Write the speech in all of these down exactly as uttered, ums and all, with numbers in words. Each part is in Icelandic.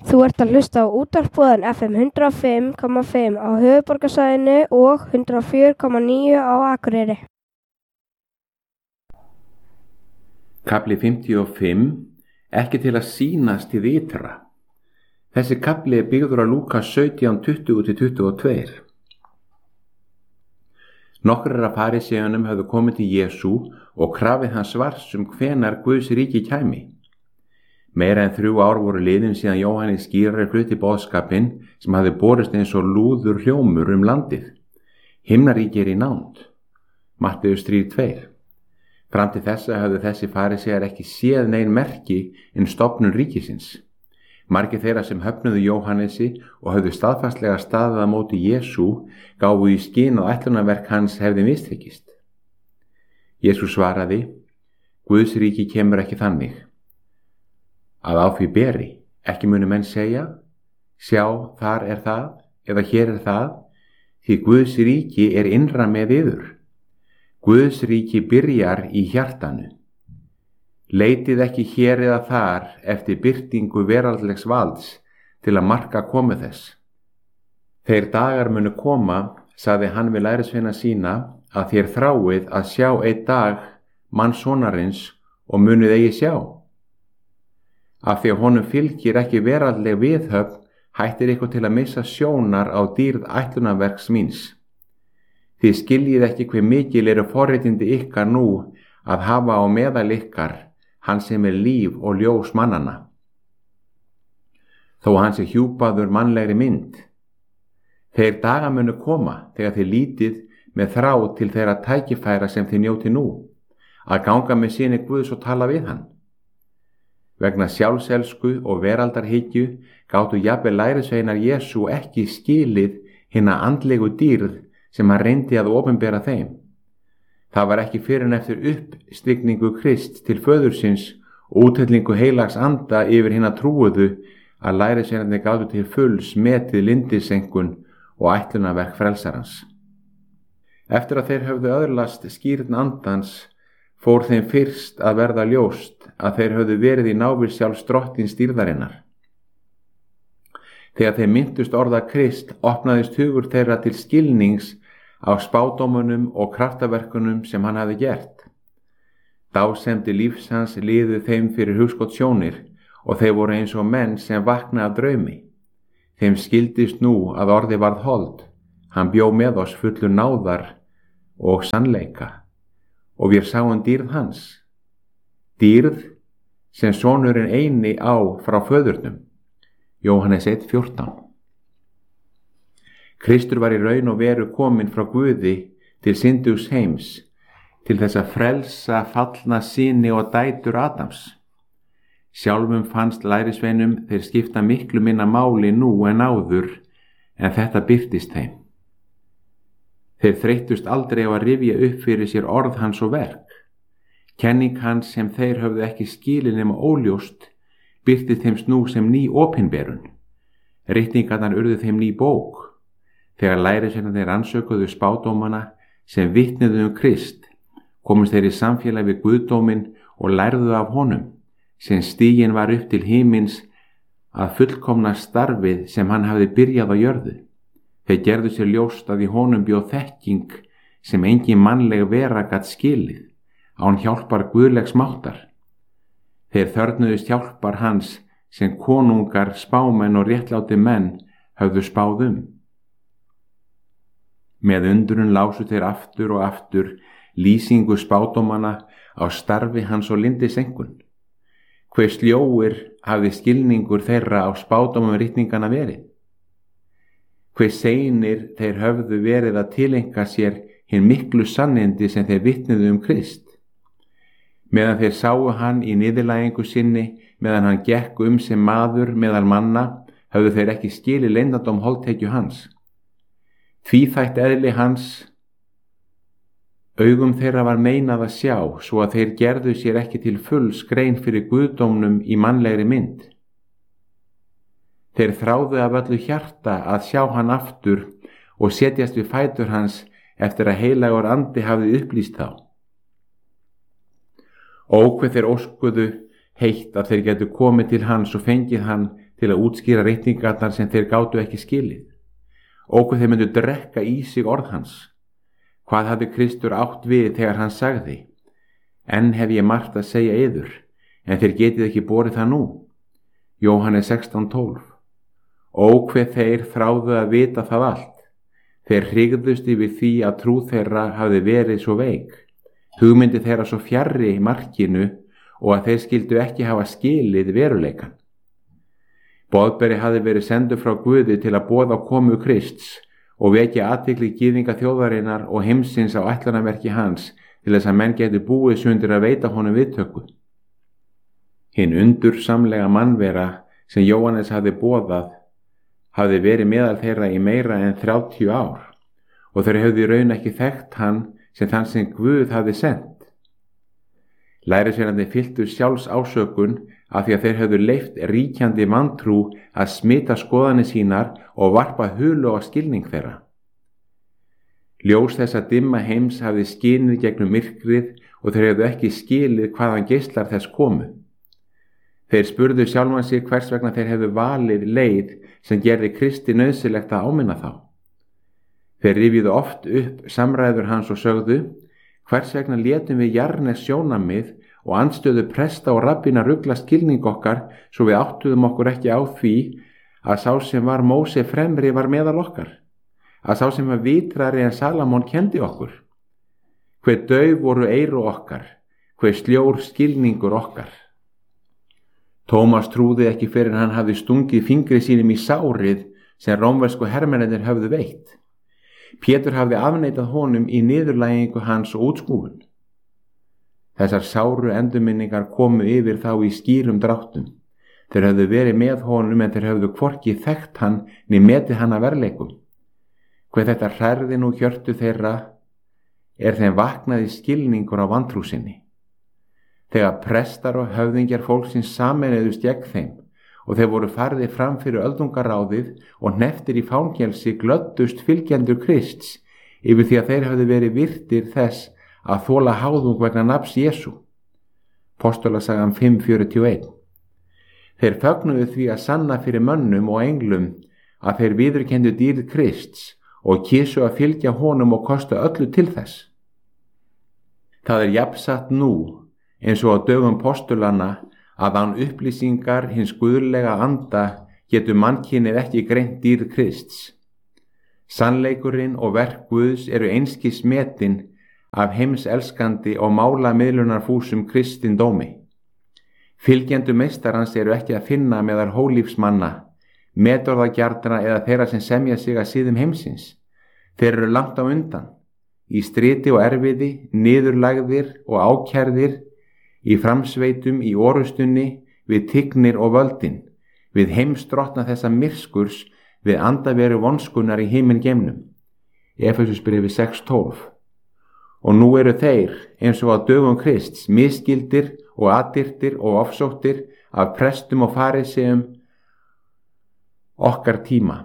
Þú ert að hlusta á útvarpsboðan F M hundrað og fimm komma fimm á höfuðborgarsvæðinu og hundrað og fjögur komma níu á Akureyri. Kafli fimmtíu og fimm, ekki til að sýnast hið ytra. Þessi kafli er byggður á Lúkas sautján tuttugu til tuttugu og tvö. Nokkrir af fariseuunum höfðu komið til Jesú og krafið hans svars um hvenær Guðs ríki kæmi. Meira en þrjú ár voru liðin síðan Jóhannes skýrari flutti boðskapinn sem hafði borist eins og lúður hljómur um landið. Himnaríki er í nánd. Matteus þrjú tvö. Fram til þessa höfðu þessi farisear ekki séð nein merki um stofnun ríkisins. Margir þeirra sem höfnuðu Jóhannesi og höfðu staðfastlega staðið á móti Jesú gáfu í skyn að ætlunarverk hans hefði mistekist. Jesú svaraði: Guðs ríki kemur ekki þannig að á því beri, ekki munu menn segja, sjá, þar er það, eða hér er það, því Guðs ríki er innra með yður. Guðs ríki byrjar í hjartanu. Leitið ekki hér eða þar eftir birtingu veraldlegs valds til að marka komu þess. Þeir dagar munu koma, sagði hann við lærisveina sína, að þér þráið að sjá einn dag mannssonarins og munuð eigi sjá. Af því að honum fylgir ekki veraldleg viðhöfn, hættir ykkur til að missa sjónar á dýrð ætlunarverks míns. Þið skiljið ekki hve mikil eru forréttindi ykkar nú að hafa á meðal ykkar hann sem er líf og ljós mannanna. Þó hann sé hjúpaður mannlegri mynd. Þeir daga munu koma þegar þið lítið með þrá til þeirra tækifæra sem þið njóti nú, að ganga með syni Guðs og tala við hann. Vegna sjálfselsku og veraldarhyggju gátu jafnvel lærisveinar Jesú ekki skilið hina andlegu dýrð sem hann reyndi að opinbera þeim. Það var ekki fyrr en eftir uppstigningu Krists til föðursins og úthellingu heilags anda yfir hina trúuðu að lærisveinarnir gátu til fulls metið lindisenkun og ætlunarverk frelsarans. Eftir að þeir höfðu öðlast skírn andans fór þeim fyrst að verða ljóst að þeir höfðu verið í návist sjálfs drottins dýrðarinnar. Þegar þeir minntust orða Krist opnaðist hugur þeirra til skilnings á spádómunum og kraftaverkunum sem hann hafði gert. Dásemdi lífs hans liðu þeim fyrir hugskotssjónir og þeir voru eins og menn sem vakna af draumi. Þeim skildist nú að orði varð hold, hann bjó með oss fullur náðar og sannleika. Og við sáum dýrð hans, dýrð sem sonurinn eini á frá föðurnum. Jóhannes eitt fjórtán. Kristur var í raun og veru kominn frá Guði til syndugs heims, til þess að frelsa fallna syni og dætur Adams. Sjálfum fannst lærisveinum þeir skipta miklu minna máli nú en áður, en þetta birtist þeim. Þeir þreyttust aldrei á að rifja upp fyrir sér orð hans og verk. Kenning hans sem þeir höfðu ekki skilið nema óljóst birtist þeim nú sem ný opinberun. Ritningarnar urðu þeim ný bók. Þegar lærisveinarnir rannsökuðu spádómana sem vitnuðu um Krist, komust þeir í samfélag við Guðdóminn og lærðu af honum, sem stiginn var upp til himins að fullkomna starfið sem hann hafði byrjað á jörðu. Þeir gerðu sér ljóst að í honum bjó þekking sem engin mannleg vera gat skilið, án hjálpar guðlegs máttar. Þeir þörfnuðust hjálpar hans sem konungar, spámenn og réttláti menn höfðu spáð um. Með undrun lásu þeir aftur og aftur lýsingu spádómana á starfi hans og lindisenkun. Hve sljóir hafði skilningur þeirra á spádómum ritningana verið. Hve seinir þeir höfðu verið að tileinka sér hinn miklu sannindi sem þeir vitnuðu um Krist. Meðan þeir sáu hann í niðurlægingu sinni, meðan hann gekk um sem maður meðal manna, höfðu þeir ekki skilið leyndardóm holdtekju hans. Tvíþætt eðli hans, augum þeirra var meinað að sjá, svo að þeir gerðu sér ekki til fulls grein fyrir guðdómnum í mannlegri mynd. Þeir þráðu af öllu hjarta að sjá hann aftur og setjast við fætur hans eftir að heilagur andi hafði upplýst þá. Ó, hve þeir óskuðu heitt að þeir getu komið til hans og fengið hann til að útskýra reikningarnar sem þeir gátu ekki skilið. Og hvað þeir myndu drekka í sig orð hans. Hvað hafði Kristur átt við þegar hann sagði: Enn hef ég margt að segja yður, en þeir getið ekki borið það nú. Jóhannes sextán tólf. Og hvað þeir þráðu að vita það allt. Þeir hrygðust yfir því að trú þeirra hafði verið svo veik, hugmyndi þeirra svo fjarri í markinu og að þeir skildu ekki hafa skilið veruleikan. Boðberi hafði verið sendur frá Guði til að boða komu Krists og vekja athygli gyðinga þjóðarinnar og heimsins á ætlunarverki hans til þess að menn geti búið sundir að veita honum viðtöku. Hinn undursamlega mannvera sem Jóhannes hafði boðað hafði verið meðal þeirra í meira en þrjátíu ár og þeir höfðu í raun ekki þekkt hann sem þann sem Guð hafði sendt. Lærisveinarnir fylltu sjálfs ásökun af því að þeir höfðu leyft ríkjandi vantrú að smita skoðanir sínar og varpa hulu á skilning þeirra. Ljós þessa dimma heims hafði skinið gegnum myrkrið og þeir höfðu ekki skilið hvaðan geislar þess komu. Þeir spurðu sjálfan sig hvers vegna þeir hefðu valið leið sem gerði Kristi nauðsynlegt að áminna þá. Þeir rifjuðu oft upp samræður hans og sögðu: Hvers vegna létum við jarðnes sjónamið og andstöðu presta og rabbína rugla skilning okkar svo við áttuðum okkur ekki á því að sá sem var Móse fremri var meðal okkar, að sá sem var vitrari en Salamón kendi okkur. Hve dauf voru eyru okkar, hve sljór skilningur okkar. Tómas trúði ekki fyrir hann hafði stungið fingri sínum í sárið sem rómversku hermennirnir höfðu veitt. Pétur hafði afneitað honum í niðurlægingu hans og útskúfun. Þessar sáru endurminningar komu yfir þá í skýrum dráttum. Þeir höfðu verið með honum en þeir höfðu hvorki þekkt hann né metið hann að verleikum. Hve þetta hrærði nú hjörtu þeirra er þeim vaknaði skilningur á vantrú sinni. Þegar prestar og höfðingjar fólksins sameinuðust gegn þeim og þeir voru farðir fram fyrir öldungaráðið og hneftir í fangelsi glöddust fylgjendur Krists yfir því að þeir höfðu verið virtir þess að þola háðung vegna nafns Jesú. Postulasagan fimm fjörutíu og eitt. Þeir fögnuðu því að sanna fyrir mönnum og englum að þeir viðurkenndu dýrð Krists og kysu að fylgja honum og kosta öllu til þess. Það er jafnsatt nú eins og á dögum postulanna að án upplýsingar hins guðlega anda getur mannkynið ekki greint dýrð Krists. Sannleikurinn og verk Guðs eru einskis metin af heimselskandi og málamiðlunarfúsum kristindómi. Fylgjendur meistarans eru ekki að finna meðal hólífsmanna, metorðagjarna eða þeirra sem semja sig að síðum heimsins. Þeir eru langt á undan, í striti og erfiði, niðurlagðir og ákærðir, í framsveitum, í orustunni, við tignir og völdin, við heimsdrottna þessa myrskurs, við andaveru vonskunar í himingeimnum. Efesusbréfi sex tólf. Og nú eru þeir, eins og á dögum Krists, misskildir og addyrtir og ofsóttir af prestum og fariseum okkar tíma.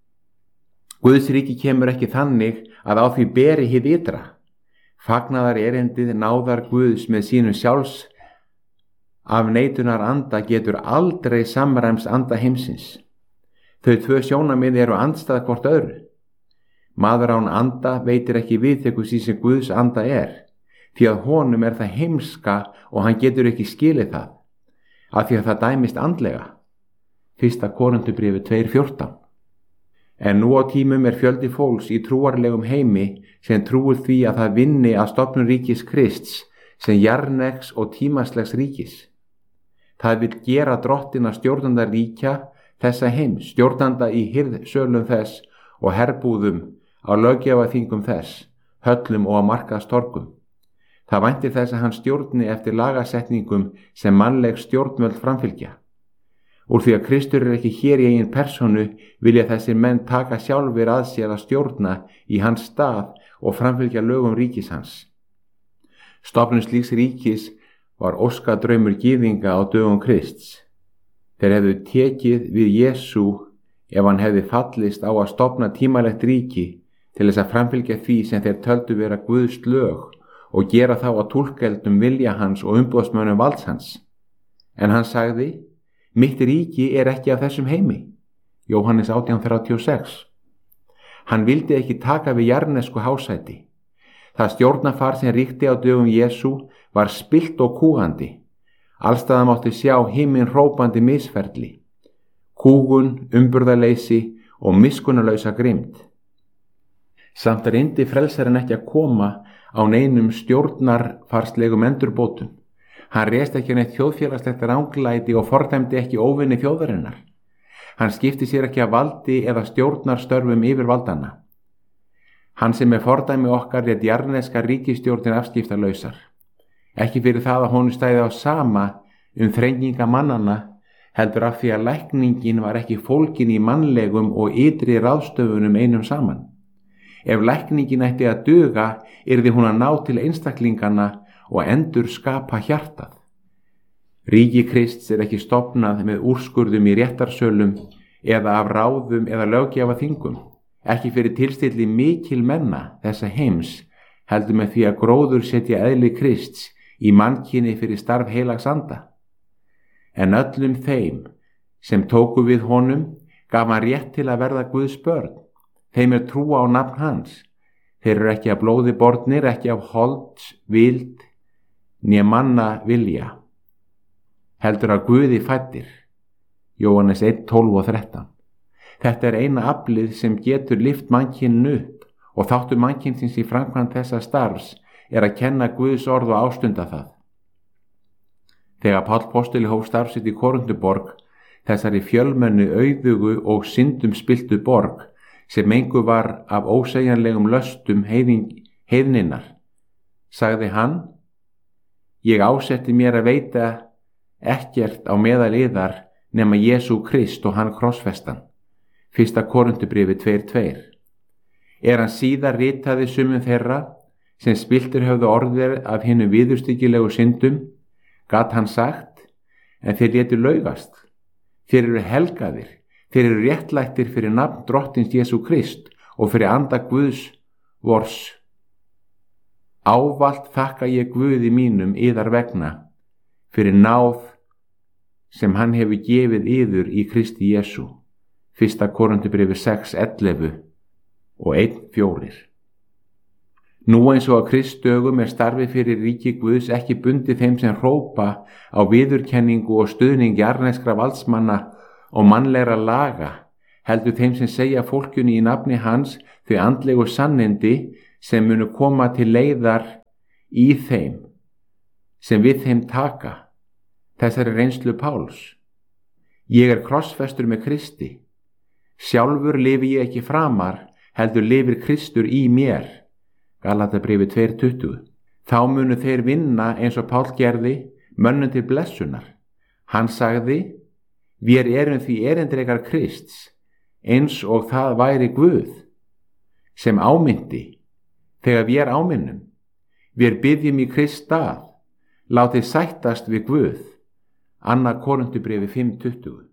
Guðs ríki kemur ekki þannig að á því beri hið ytra. Fagnaðar erindið náðar Guðs með sínum sjálfs af neitunar anda getur aldrei samræms anda heimsins. Þau tvö sjónamið eru andstæð hvort öðru. Maður án anda veitir ekki viðtöku því sem Guðs anda er, því að honum er það heimska og hann getur ekki skilið það, af því að það dæmist andlega. Fyrsta Korinthubréfi tvö fjórtán. En nú á tímum er fjöldi fólks í trúarlegum heimi sem trúir því að það vinni að stofnun ríkis Krists sem jarðnegs og tímaslegs ríkis. Það vil gera drottina stjórnanda ríkja þessa heims, stjórnanda í hirðsölum þess og herbúðum á löggjafarþingum þess, höllum og á markaðstorgum. Það væntir þess að hann stjórni eftir lagasetningum sem mannleg stjórnvöld framfylgja. Úr því að Kristur er ekki hér í eigin personu vilja þessir menn taka sjálfur að sér að stjórna í hans stað og framfylgja lögum ríkis hans. Stofnun slíks ríkis var óskadraumur gyðinga á dögum Krists. Þeir hefðu tekið við Jesú ef hann hefði fallist á að stofna tímalegt ríki til þess að framfylgja því sem þeir töldu vera Guðs lög og gera þá að túlkeldum vilja hans og umboðsmönnum valds hans. En hann sagði: Mitt ríki er ekki af þessum heimi. Jóhannes átján þrjátíu og sex. Hann vildi ekki taka við jarðnesku hásæti. Það stjórnarfar sem ríkti á dögum Jesú var spillt og kúgandi. Allstaðar mátti sjá himinn hrópandi misferli, kúgun, umburðarleysi og miskunnarlausa grimmd. Samt reyndi frelsarinn ekki að koma á neinum stjórnarfarslegum endurbótum. Hann réðst ekki neitt þjóðfélagslegt ranglæti og fordæmdi ekki óvinni þjóðarinnar. Hann skipti sér ekki af valdi eða stjórnarstörfum yfir valdana. Hann sem er fordæmi okkar lét jarðneska ríkisstjórnin afskiptalausar. Ekki fyrir það að honum stæði á sama um þrenginga mannana, heldur af því að lækningin var ekki fólkin í mannlegum og ytri ráðstöfunum einum saman. Ef lækningin ætti að duga, yrði hún að ná til einstaklingana og endur skapa hjartað. Ríki Krists er ekki stofnað með úrskurðum í réttarsölum eða af ráðum eða löggjafaþingum, ekki fyrir tilstilli mikil menna þessa heims, heldur með því að gróður setja eðli Krists í mannkyni fyrir starf heilags anda. En öllum þeim sem tóku við honum gaf hann rétt til að verða Guðs börn. Þeim er trúa á nafn hans. Þeir eru ekki af blóði bornir, ekki af holds, vild, né manna vilja, heldur að Guði fæddir. Jóhannes eitt, tólf og þrettán. Þetta er eina aflið sem getur lyft mannkyninu upp og þáttur mannkynsins í framkvæmd þessa starfs er að kenna Guðs orð og ástunda það. Þegar Páll postuli hóf starf sitt í Koruntuborg, þessari fjölmennu auðugu og syndum spiltu borg, sem engu var af ósegjanlegum löstum heiðing, heiðninnar, sagði hann: Ég ásetti mér að veita ekkert á meðal yðar nema Jesú Krist og hann krossfestan. Fyrsta Korintubréfi tvö tvö. Er hann síðar ritaði sumum þeirra sem spiltir höfðu orðir af hinum viðurstyggilegu syndum, gat hann sagt: En þeir létu laugast. Þeir eru helgaðir, þeir eru réttlættir fyrir nafn drottins Jesú Krist og fyrir anda Guðs vors. Ávallt þakka ég Guði mínum yðar vegna fyrir náð sem hann hefur gefið yður í Kristi Jesú. Fyrsta Korintubréfi sex ellefu og einn fjórir. Nú eins og á Kristdögum er starfi fyrir ríki Guðs ekki bundið þeim sem hrópa á viðurkenningu og stuðning jarðneskra valdsmanna og mannlegra laga, heldur þeim sem segja fólkjunni í nafni hans þau andlegu sannindi sem munu koma til leiðar í þeim, sem við þeim taka. Þessari reynslu Páls. Ég er krossfestur með Kristi. Sjálfur lifi ég ekki framar, heldur lifir Kristur í mér. Galatabréfi tvö tuttugu. Þá munu þeir vinna eins og Páll gerði, mönnum til blessunar. Hann sagði: Vér erum því erindrekar Krists, eins og það væri Guð, sem ámyndi, þegar vér áminnum. Vér biðjum í Krist stað, látið sættast við Guð. Annað Korintubréfi fimm tuttugu.